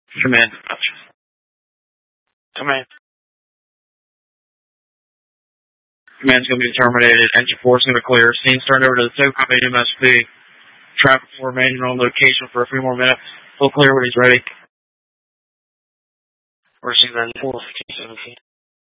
Command. Command. Command's going to be terminated. Engine 4 is going to clear. Scene's turned over to the SOCOM MSP. Traffic will remain on location for a few more minutes. He'll clear when he's ready. We're seeing that 4:17.